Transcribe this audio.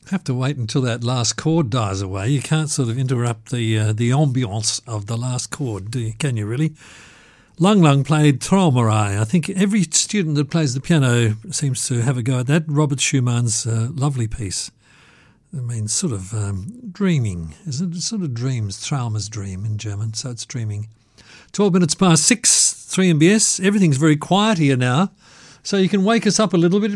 Have to wait until that last chord dies away. You can't sort of interrupt the ambience of the last chord, do you? Can you really? Lung Lung played Traumerei. I think every student that plays the piano seems to have a go at that. Robert Schumann's lovely piece. I mean, sort of dreaming, isn't it? Sort of dreams, Trauma's dream in German, so it's dreaming. 12 minutes past 6, 3MBS. Everything's very quiet here now, so you can wake us up a little bit.